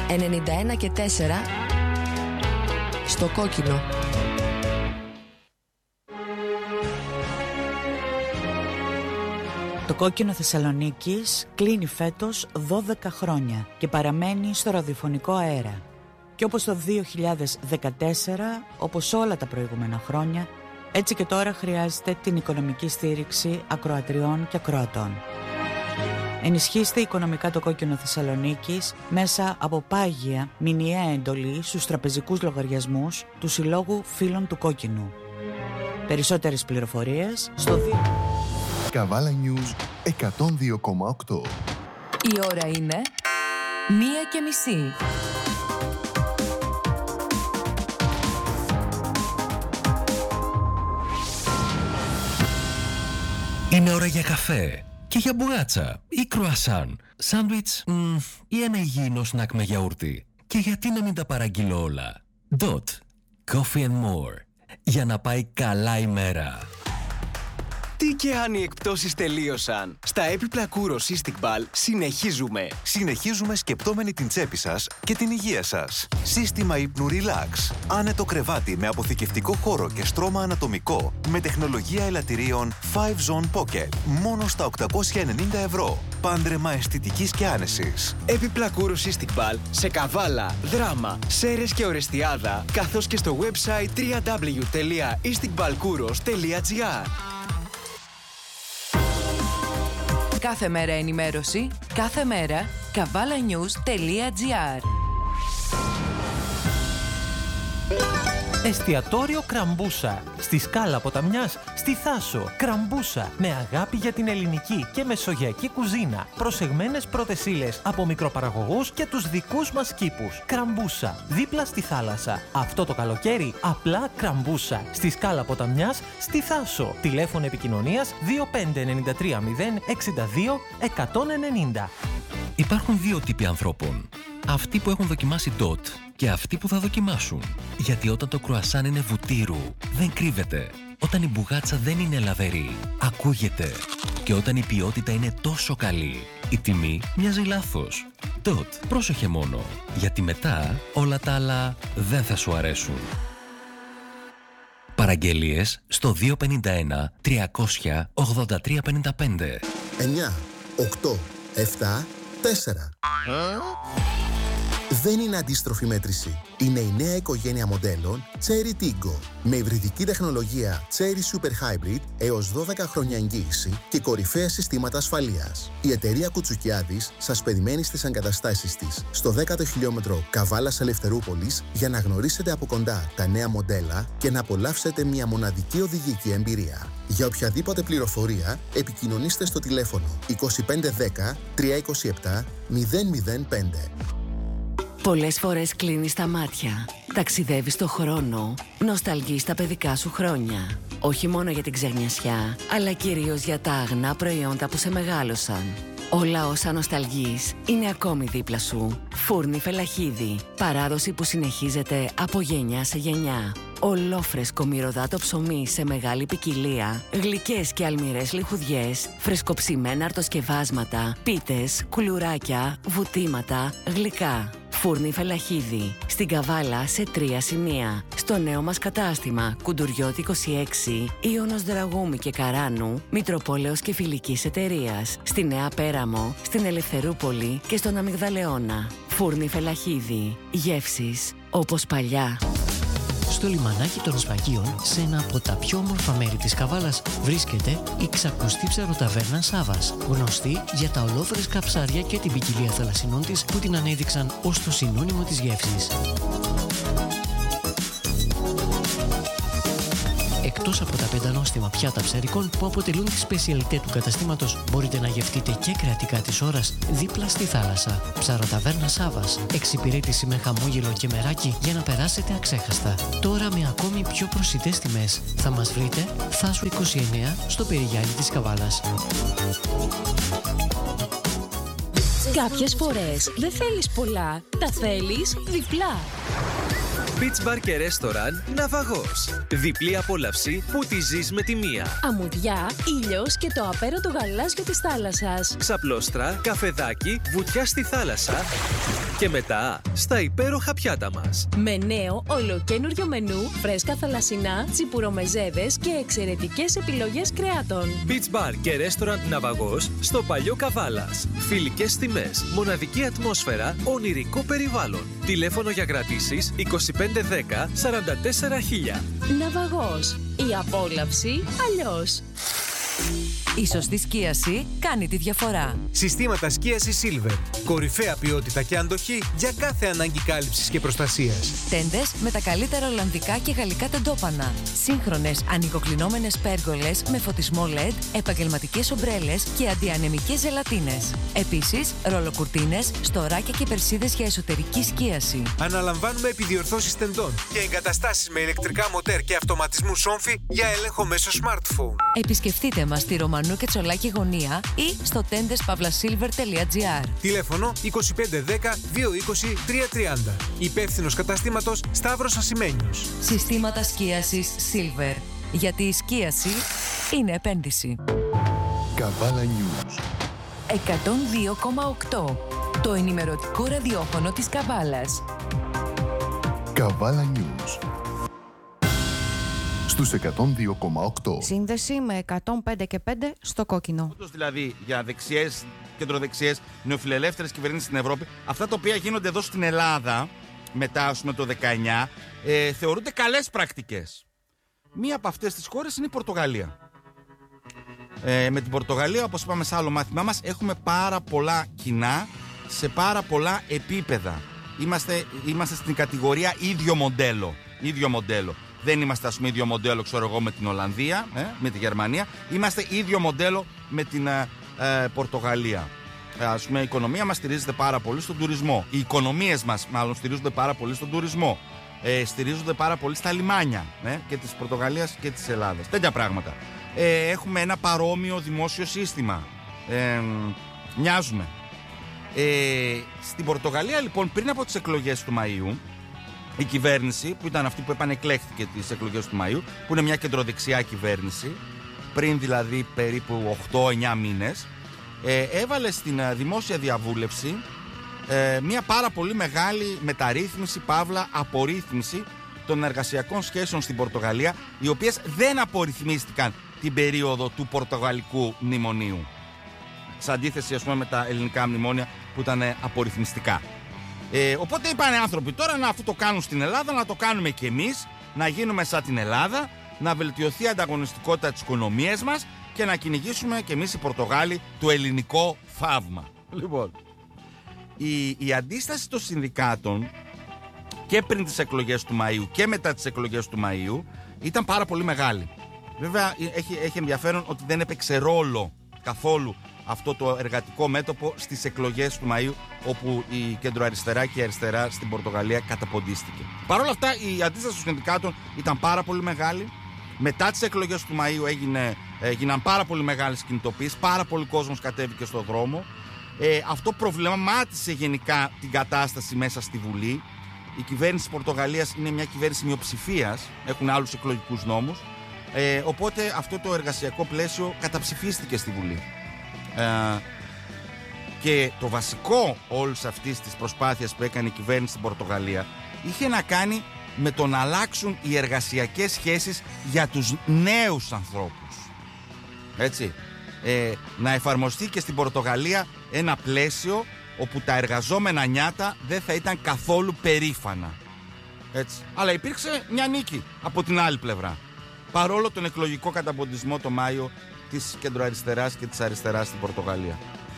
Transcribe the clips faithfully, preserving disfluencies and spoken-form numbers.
ενενήντα ένα και τέσσερα στο κόκκινο. Το Κόκκινο Θεσσαλονίκης κλείνει φέτος δώδεκα χρόνια και παραμένει στο ραδιοφωνικό αέρα. Και όπως το δύο χιλιάδες δεκατέσσερα, όπως όλα τα προηγούμενα χρόνια, έτσι και τώρα χρειάζεται την οικονομική στήριξη ακροατριών και ακροατών. Ενισχύστε οικονομικά το Κόκκινο Θεσσαλονίκης μέσα από πάγια μηνιαία εντολή στους τραπεζικούς λογαριασμούς του Συλλόγου Φίλων του Κόκκινου. Περισσότερες πληροφορίες στο δύο. Καβάλα News εκατόν δύο κόμμα οκτώ. Η ώρα είναι μία και μισή. Είναι ώρα για καφέ και για μπουγάτσα ή κρουασάν, σάντουιτς μ, ή ένα υγιεινό σνακ με γιαούρτι. Και γιατί να μην τα παραγγείλω όλα. Dot Coffee and More. Για να πάει καλά η μέρα. Τι και αν οι εκπτώσεις τελείωσαν. Στα έπιπλα Kouros Istiqbal συνεχίζουμε. Συνεχίζουμε σκεπτόμενοι την τσέπη σας και την υγεία σας. Σύστημα ύπνου Relax. Άνετο κρεβάτι με αποθηκευτικό χώρο και στρώμα ανατομικό με τεχνολογία ελαττηρίων φάιβ Zone Pocket. Μόνο στα οκτακόσια ενενήντα ευρώ. Πάντρεμα αισθητικής και άνεσης. Έπιπλα Kouros Istiqbal σε Καβάλα, Δράμα, Σέρρες και Ορεστιάδα, καθώς και στο website double-u double-u double-u τελεία istiqbalkouros τελεία gr. Κάθε μέρα ενημέρωση, κάθε μέρα καβάλα νιους τελεία gr. Εστιατόριο Κραμπούσα. Στη Σκάλα Ποταμιάς, στη Θάσο. Κραμπούσα. Με αγάπη για την ελληνική και μεσογειακή κουζίνα. Προσεγμένες πρώτες ύλες από μικροπαραγωγούς και τους δικούς μας κήπους. Κραμπούσα. Δίπλα στη θάλασσα. Αυτό το καλοκαίρι απλά Κραμπούσα. Στη Σκάλα Ποταμιάς, στη Θάσο. Τηλέφωνο επικοινωνίας δύο πέντε εννιά τρία μηδέν εξήντα δύο εκατόν ενενήντα. Υπάρχουν δύο τύποι ανθρώπων. Αυτοί που έχουν δοκιμάσει Dot και αυτοί που θα δοκιμάσουν. Γιατί όταν το κρουασάν είναι βουτύρου, δεν κρύβεται. Όταν η μπουγάτσα δεν είναι λαβερή, ακούγεται. Και όταν η ποιότητα είναι τόσο καλή, η τιμή μοιάζει λάθος. Dot, πρόσεχε μόνο. Γιατί μετά όλα τα άλλα δεν θα σου αρέσουν. Παραγγελίες στο δύο πέντε ένα τριακόσια ογδόντα τρία πενήντα πέντε. εννιά, οκτώ, επτά, τέσσερα. Δεν είναι αντίστροφη μέτρηση. Είναι η νέα οικογένεια μοντέλων Chery Tiggo με υβριδική τεχνολογία Chery Super Hybrid έως δώδεκα χρόνια εγγύηση και κορυφαία συστήματα ασφαλείας. Η εταιρεία Κουτσουκιάδης σας περιμένει στις εγκαταστάσεις της στο δέκατο χιλιόμετρο Καβάλας Ελευθερούπολης για να γνωρίσετε από κοντά τα νέα μοντέλα και να απολαύσετε μια μοναδική οδηγική εμπειρία. Για οποιαδήποτε πληροφορία επικοινωνήστε στο τηλέφωνο είκοσι πέντε δέκα τριακόσια είκοσι επτά μηδέν μηδέν πέντε. Πολλές φορές κλείνεις τα μάτια, ταξιδεύεις στο χρόνο, νοσταλγείς τα παιδικά σου χρόνια. Όχι μόνο για την ξεγνιασιά, αλλά κυρίως για τα αγνά προϊόντα που σε μεγάλωσαν. Όλα όσα νοσταλγείς είναι ακόμη δίπλα σου. Φούρνη Φελαχίδη, παράδοση που συνεχίζεται από γενιά σε γενιά. Ολόφρεσκο μυρωδάτο ψωμί σε μεγάλη ποικιλία, γλυκές και αλμυρές λιχουδιές, φρεσκοψημένα αρτοσκευάσματα, πίτες, κουλουράκια, βουτήματα, γλυκά. Φούρνη Φελαχίδη, στην Καβάλα σε τρία σημεία. Στο νέο μας κατάστημα Κουντουριώτη είκοσι έξι, Ιωνος Δραγούμη και Καράνου, Μητροπόλεως και Φιλικής Εταιρείας. Στη Νέα Πέραμο, στην Ελευθερούπολη και στον Αμυγδαλεώνα. Φούρνη Φελαχίδη, γεύσεις όπως παλιά. Στο λιμανάκι των Σφαγίων, σε ένα από τα πιο όμορφα μέρη της Καβάλας, βρίσκεται η ξακουστή ψαροταβέρνα Σάβας, γνωστή για τα ολόφρεσκα ψάρια και την ποικιλία θαλασσινών της που την ανέδειξαν ως το συνώνυμο της γεύσης. Εκτός από τα πεντανόστιμα πιάτα ψαρικών που αποτελούν τη σπεσιαλιτέ του καταστήματος, μπορείτε να γευτείτε και κρεατικά της ώρας δίπλα στη θάλασσα. Ψαροταβέρνα Σάβας. Εξυπηρέτηση με χαμόγελο και μεράκι για να περάσετε αξέχαστα. Τώρα με ακόμη πιο προσιτές τιμές. Θα μας βρείτε Θάσου είκοσι εννέα στο Περιγιάννη της Καβάλας. Κάποιες φορές δεν θέλεις πολλά, τα θέλεις διπλά. Beach Bar και Restaurant Ναυαγός. Διπλή απόλαυση που τη ζεις με τη μία. Αμμουδιά, ήλιος και το απέραντο γαλάζιο της θάλασσας. Ξαπλώστρα, καφεδάκι, βουτιά στη θάλασσα και μετά στα υπέροχα πιάτα μας. Με νέο ολοκένουργιο μενού, φρέσκα θαλασσινά, τσιπουρομεζέδες και εξαιρετικές επιλογές κρεάτων. Beach Bar και Restaurant Ναυαγός στο Παλιό Καβάλας. Φιλικές τιμές, μοναδική ατμόσφαιρα, ονειρικό περιβάλλον. Τηλέφωνο για κρατήσεις είκοσι πέντε δέκα σαράντα τέσσερα χίλια. Ναυαγός. Η απόλαυση αλλιώς. Η σωστή σκίαση κάνει τη διαφορά. Συστήματα σκίαση Silver. Κορυφαία ποιότητα και αντοχή για κάθε ανάγκη κάλυψης και προστασίας. Τέντες με τα καλύτερα ολλανδικά και γαλλικά τεντόπανα. Σύγχρονες ανοικοκλεινόμενες πέργολες με φωτισμό ελ ι ντι, επαγγελματικές ομπρέλες και αντιανεμικές ζελατίνες. Επίσης, ρολοκουρτίνες, στοράκια και περσίδες για εσωτερική σκίαση. Αναλαμβάνουμε επιδιορθώσεις τεντών και εγκαταστάσεις με ηλεκτρικά μοτέρ και αυτοματισμού σόμφι για έλεγχο μέσω smartphone. Επισκεφτείτε μας στη Ρωμανού και Τσολάκη γωνία ή στο τέντες παύλα σίλβερ τελεία τζι άρ. Τηλέφωνο είκοσι πέντε δέκα διακόσια είκοσι τρία τριάντα. Υπεύθυνος καταστήματος Σταύρος Ασημένιος. Συστήματα σκίασης Silver. Γιατί η σκίαση είναι επένδυση. Καβάλα News. εκατόν δύο κόμμα οκτώ. Το ενημερωτικό ραδιόφωνο της Καβάλας. Καβάλα News. Στους εκατόν δύο κόμμα οκτώ. Σύνδεση με εκατόν πέντε και πέντε στο κόκκινο. Δηλαδή για δεξιές, κεντροδεξιές, νεοφιλελεύθερες κυβερνήσεις στην Ευρώπη, αυτά τα οποία γίνονται εδώ στην Ελλάδα μετά ας πούμε, το δεκαεννιά, ε, θεωρούνται καλές πρακτικές. Μία από αυτές τις χώρες είναι η Πορτογαλία. Ε, με την Πορτογαλία, όπως είπαμε σε άλλο μάθημά μας, έχουμε πάρα πολλά κοινά σε πάρα πολλά επίπεδα. Είμαστε, είμαστε στην κατηγορία ίδιο μοντέλο. Ίδιο μοντέλο. Δεν είμαστε ας πούμε ίδιο μοντέλο ξέρω εγώ με την Ολλανδία, ε, με τη Γερμανία. Είμαστε ίδιο μοντέλο με την ε, ε, Πορτογαλία. Ε, ας πούμε η οικονομία μας στηρίζεται πάρα πολύ στον τουρισμό. Οι οικονομίες μας μάλλον στηρίζονται πάρα πολύ στον τουρισμό. Ε, στηρίζονται πάρα πολύ στα λιμάνια ε, και της Πορτογαλίας και της Ελλάδας. Τέτοια πράγματα. Ε, έχουμε ένα παρόμοιο δημόσιο σύστημα. Ε, μοιάζουμε. Ε, στην Πορτογαλία λοιπόν πριν από τις εκλογές του Μαΐου, η κυβέρνηση που ήταν αυτή που επανεκλέχθηκε τις εκλογές του Μαΐου, που είναι μια κεντροδεξιά κυβέρνηση, πριν δηλαδή περίπου οκτώ εννιά μήνες, ε, έβαλε στην δημόσια διαβούλευση ε, μια πάρα πολύ μεγάλη μεταρρύθμιση, παύλα απορρίθμιση των εργασιακών σχέσεων στην Πορτογαλία, οι οποίες δεν απορριθμίστηκαν την περίοδο του Πορτογαλικού μνημονίου. Σε αντίθεση ας πούμε με τα ελληνικά μνημόνια που ήταν απορριθμιστικά. Ε, οπότε είπαν οι άνθρωποι τώρα να αφού το κάνουν στην Ελλάδα να το κάνουμε και εμείς, να γίνουμε σαν την Ελλάδα, να βελτιωθεί η ανταγωνιστικότητα της οικονομίας μας και να κυνηγήσουμε και εμείς οι Πορτογάλοι το ελληνικό θαύμα. Λοιπόν, η, η αντίσταση των συνδικάτων και πριν τις εκλογές του Μαΐου και μετά τις εκλογές του Μαΐου ήταν πάρα πολύ μεγάλη. Βέβαια έχει, έχει ενδιαφέρον ότι δεν έπαιξε ρόλο καθόλου αυτό το εργατικό μέτωπο στις εκλογές του Μαΐου, όπου η κεντροαριστερά και η αριστερά στην Πορτογαλία καταποντίστηκε. Παρ' όλα αυτά η αντίσταση των συνδικάτων ήταν πάρα πολύ μεγάλη. Μετά τις εκλογές του Μαΐου έγινε, έγιναν πάρα πολύ μεγάλες κινητοποίησεις, πάρα πολύ κόσμος κατέβηκε στον δρόμο. Ε, αυτό προβλημάτισε γενικά την κατάσταση μέσα στη Βουλή. Η κυβέρνηση της Πορτογαλίας είναι μια κυβέρνηση μειοψηφίας, έχουν άλλους εκλογικούς νόμους. Ε, οπότε αυτό το εργασιακό πλαίσιο καταψηφίστηκε στη Βουλή. Ε, και το βασικό όλης αυτής της προσπάθειας που έκανε η κυβέρνηση στην Πορτογαλία είχε να κάνει με το να αλλάξουν οι εργασιακές σχέσεις για τους νέους ανθρώπους. Έτσι. Ε, να εφαρμοστεί και στην Πορτογαλία ένα πλαίσιο όπου τα εργαζόμενα νιάτα δεν θα ήταν καθόλου περήφανα. Έτσι. Αλλά υπήρξε μια νίκη από την άλλη πλευρά. Παρόλο τον εκλογικό καταποντισμό το Μάιο της κεντροαριστεράς και της αριστεράς στην Πορτογαλία.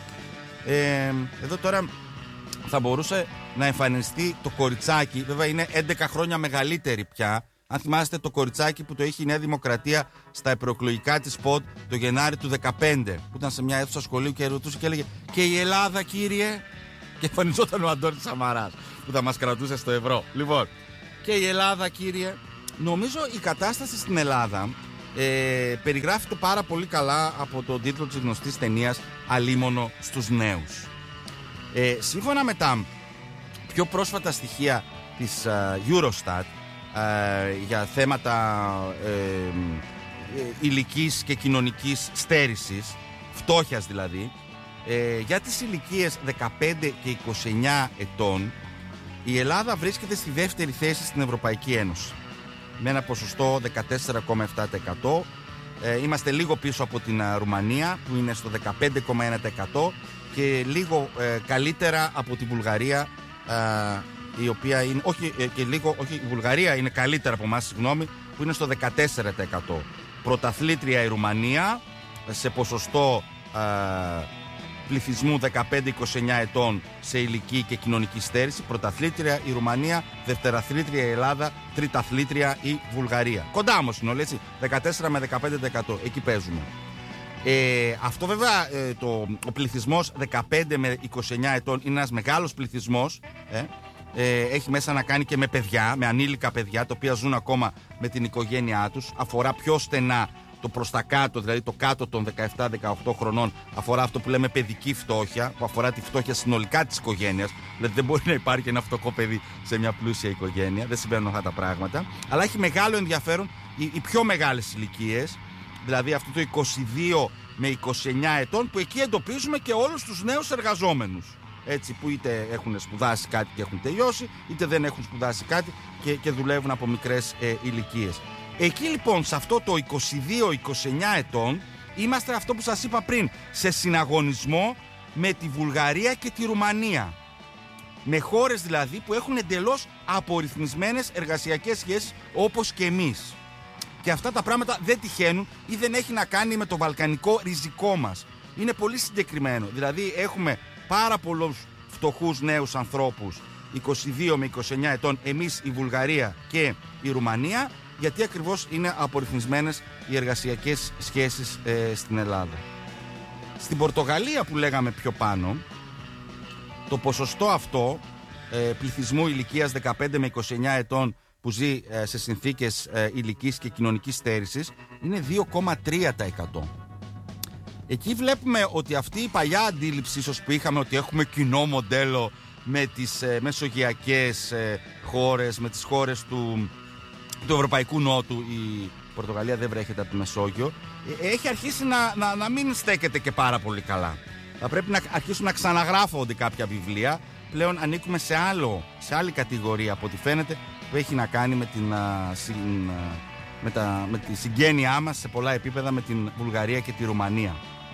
Ε, εδώ τώρα θα μπορούσε να εμφανιστεί το κοριτσάκι, βέβαια είναι έντεκα χρόνια μεγαλύτερη πια. Αν θυμάστε το κοριτσάκι που το είχε η Νέα Δημοκρατία στα προεκλογικά της σποτ το Γενάρη του δεκαπέντε, που ήταν σε μια αίθουσα σχολείου και ρωτούσε και έλεγε «Και η Ελλάδα, κύριε?» Και εμφανιζόταν ο Αντώνης Σαμαράς που θα μας κρατούσε στο ευρώ. Λοιπόν, «Και η Ελλάδα, κύριε?» Νομίζω η κατάσταση στην Ελλάδα ε, περιγράφεται πάρα πολύ καλά από τον τίτλο της γνωστής ταινίας «Αλίμονο στους νέους». Ε, σύμφωνα με τα πιο πρόσφατα στοιχεία της Eurostat για θέματα ε, ε, ηλικής και κοινωνικής στέρησης, φτώχειας δηλαδή, ε, για τις ηλικίες δεκαπέντε και είκοσι εννιά ετών, η Ελλάδα βρίσκεται στη δεύτερη θέση στην Ευρωπαϊκή Ένωση με ένα ποσοστό δεκατέσσερα κόμμα επτά τοις εκατό. Ε, είμαστε λίγο πίσω από την α, Ρουμανία που είναι στο δεκαπέντε κόμμα ένα τοις εκατό και λίγο ε, καλύτερα από τη Βουλγαρία, ε, η οποία είναι, όχι, ε, και λίγο, όχι, η Βουλγαρία είναι καλύτερα από εμάς, συγγνώμη, που είναι στο δεκατέσσερα τοις εκατό. Πρωταθλήτρια η Ρουμανία σε ποσοστό ε, πληθυσμού δεκαπέντε είκοσι εννιά ετών σε ηλική και κοινωνική στέρηση. Πρωταθλήτρια η Ρουμανία, δευτεραθλήτρια η Ελλάδα, τριταθλήτρια η Βουλγαρία. Κοντά όμως είναι όλοι, έτσι, δεκατέσσερα με δεκαπέντε τοις εκατό, εκεί παίζουμε. Ε, αυτό βέβαια, ε, το, ο πληθυσμός δεκαπέντε με είκοσι εννιά ετών είναι ένας μεγάλος πληθυσμός, ε, ε, έχει μέσα να κάνει και με παιδιά, με ανήλικα παιδιά, τα οποία ζουν ακόμα με την οικογένειά τους, αφορά πιο στενά το προς τα κάτω, δηλαδή το κάτω των δεκαεπτά δεκαοκτώ χρονών, αφορά αυτό που λέμε παιδική φτώχεια, που αφορά τη φτώχεια συνολικά της οικογένειας. Δηλαδή δεν μπορεί να υπάρχει ένα φτωχό παιδί σε μια πλούσια οικογένεια, δεν συμβαίνουν αυτά τα πράγματα. Αλλά έχει μεγάλο ενδιαφέρον οι, οι πιο μεγάλες ηλικίες, δηλαδή αυτό το είκοσι δύο με είκοσι εννιά ετών, που εκεί εντοπίζουμε και όλους τους νέους εργαζόμενους. Έτσι, που είτε έχουν σπουδάσει κάτι και έχουν τελειώσει, είτε δεν έχουν σπουδάσει κάτι και, και δουλεύουν από μικρές ε, ηλικίες. Εκεί λοιπόν, σε αυτό το είκοσι δύο είκοσι εννιά ετών, είμαστε αυτό που σας είπα πριν, σε συναγωνισμό με τη Βουλγαρία και τη Ρουμανία. Με χώρες δηλαδή που έχουν εντελώς απορριθμισμένες εργασιακές σχέσεις όπως και εμείς. Και αυτά τα πράγματα δεν τυχαίνουν ή δεν έχει να κάνει με το βαλκανικό ριζικό μας. Είναι πολύ συγκεκριμένο. Δηλαδή έχουμε πάρα πολλούς φτωχούς νέους ανθρώπους είκοσι δύο με είκοσι εννιά ετών, εμείς η Βουλγαρία και η Ρουμανία, γιατί ακριβώς είναι απορριθμισμένες οι εργασιακές σχέσεις ε, στην Ελλάδα. Στην Πορτογαλία που λέγαμε πιο πάνω, το ποσοστό αυτό ε, πληθυσμού ηλικίας δεκαπέντε με είκοσι εννιά ετών που ζει ε, σε συνθήκες ε, ηλικής και κοινωνικής στέρησης είναι δύο κόμμα τρία τοις εκατό. Εκεί βλέπουμε ότι αυτή η παλιά αντίληψη ίσως που είχαμε, ότι έχουμε κοινό μοντέλο με τις ε, μεσογειακές ε, χώρες, με τις χώρες του, του Ευρωπαϊκού Νότου, η Πορτογαλία δεν βρέχεται από τη Μεσόγειο, ε, έχει αρχίσει να, να, να μην στέκεται και πάρα πολύ καλά. Θα πρέπει να αρχίσουν να ξαναγράφονται κάποια βιβλία. Πλέον ανήκουμε σε, άλλο, σε άλλη κατηγορία από ό,τι φαίνεται, που έχει να κάνει με, την, α, συν, α, με, τα, με τη συγγένειά μας σε πολλά επίπεδα με την Βουλγαρία και τη Ρουμανία.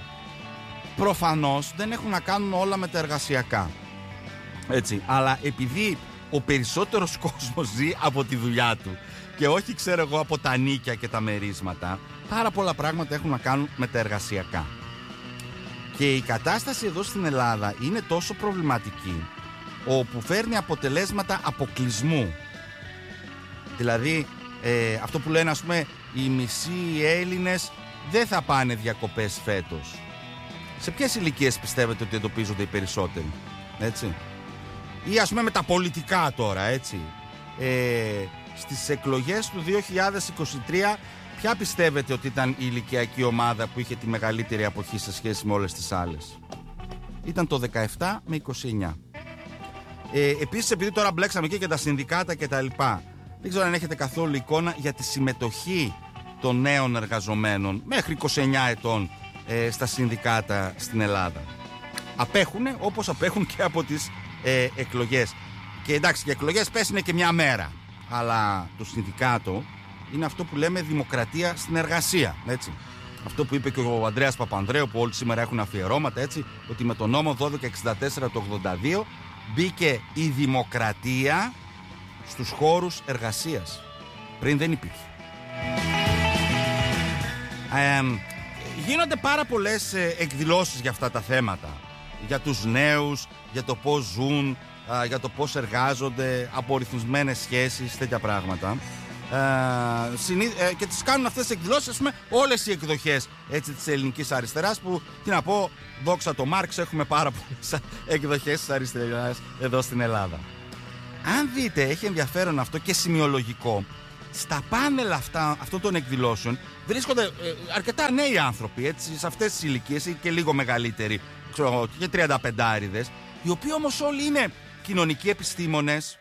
Προφανώς δεν έχουν να κάνουν όλα με τα εργασιακά. Έτσι, αλλά επειδή ο περισσότερος κόσμος ζει από τη δουλειά του και όχι, ξέρω εγώ, από τα νίκια και τα μερίσματα, πάρα πολλά πράγματα έχουν να κάνουν με τα εργασιακά. Και η κατάσταση εδώ στην Ελλάδα είναι τόσο προβληματική, όπου φέρνει αποτελέσματα αποκλεισμού. Δηλαδή, ε, αυτό που λένε, ας πούμε, οι μισοί Έλληνες δεν θα πάνε διακοπές φέτος. Σε ποιες ηλικίες πιστεύετε ότι εντοπίζονται οι περισσότεροι, έτσι? Ή ας πούμε με τα πολιτικά τώρα, έτσι. Ε, στις εκλογές του δύο χιλιάδες είκοσι τρία, ποια πιστεύετε ότι ήταν η ηλικιακή ομάδα που είχε τη μεγαλύτερη αποχή σε σχέση με όλες τις άλλες? Ήταν το δεκαεπτά με είκοσι εννιά. Ε, επίσης, επειδή τώρα μπλέξαμε εκεί και τα συνδικάτα και τα λοιπά, δεν ξέρω αν έχετε καθόλου εικόνα για τη συμμετοχή των νέων εργαζομένων μέχρι είκοσι εννιά ετών ε, στα συνδικάτα στην Ελλάδα. Απέχουνε όπως απέχουν και από τις ε, εκλογές. Και εντάξει, οι εκλογές πέσουν και μια μέρα. Αλλά το συνδικάτο είναι αυτό που λέμε δημοκρατία στην εργασία, έτσι. Αυτό που είπε και ο Ανδρέας Παπανδρέου, που όλοι σήμερα έχουν αφιερώματα, έτσι, ότι με τον νόμο δώδεκα εξήντα τέσσερα του ογδόντα δύο μπήκε η δημοκρατία στους χώρους εργασίας. Πριν δεν υπήρχε. Ε, γίνονται πάρα πολλές εκδηλώσεις για αυτά τα θέματα. Για τους νέους, για το πώς ζουν, για το πώς εργάζονται, απορριθμισμένες σχέσεις, τέτοια πράγματα. Ε, συνή, ε, και τις κάνουν αυτές τις εκδηλώσεις, ας πούμε, όλες οι εκδοχές, έτσι, της ελληνικής αριστεράς, που, τι να πω, δόξα το Μάρξ, έχουμε πάρα πολλές εκδοχές της αριστεράς εδώ στην Ελλάδα. Αν δείτε, έχει ενδιαφέρον αυτό και σημειολογικό, στα πάνελ αυτά, αυτών των εκδηλώσεων βρίσκονται ε, αρκετά νέοι άνθρωποι, έτσι, σε αυτές τις ηλικίες ή και λίγο μεγαλύτεροι, ξέρω, και τριανταπεντάριδες, οι οποίοι όμως όλοι είναι κοινωνικοί επιστήμονες,